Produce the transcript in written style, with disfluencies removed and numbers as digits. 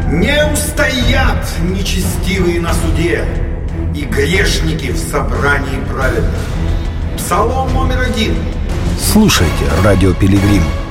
Не устоят нечестивые на суде, и грешники в собрании праведных. Псалом номер 1. Слушайте радио Пилигрим.